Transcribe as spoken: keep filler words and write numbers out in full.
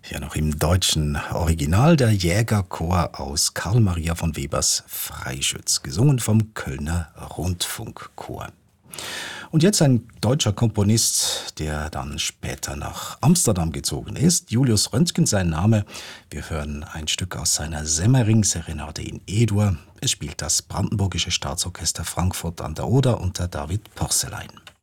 Ja, noch im deutschen Original der Jägerchor aus Karl Maria von Webers Freischütz, gesungen vom Kölner Rundfunkchor. Und jetzt ein deutscher Komponist, der dann später nach Amsterdam gezogen ist. Julius Röntgen sein Name. Wir hören ein Stück aus seiner Semmering-Serenade in E-Dur. Es spielt das Brandenburgische Staatsorchester Frankfurt an der Oder unter David Pörsselein.